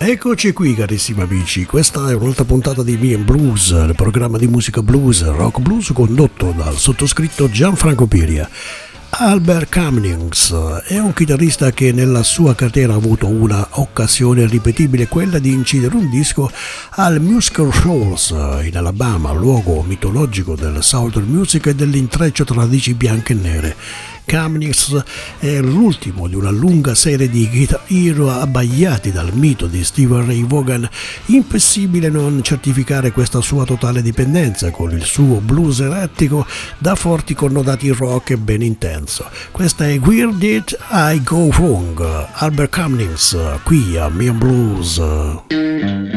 Eccoci qui carissimi amici, questa è un'altra puntata di Me and Blues, il programma di musica blues, rock blues condotto dal sottoscritto Gianfranco Piria. Albert Cummings è un chitarrista che nella sua carriera ha avuto una occasione irripetibile, quella di incidere un disco al Muscle Shoals in Alabama, luogo mitologico del Southern Music e dell'intreccio tra radici bianche e nere. Cummings è l'ultimo di una lunga serie di guitar hero abbagliati dal mito di Stevie Ray Vaughan. Impossibile non certificare questa sua totale dipendenza con il suo blues elettrico da forti connotati rock e ben intenso. Questa è Where Did I Go Wrong? Albert Cummings qui a Me and Blues.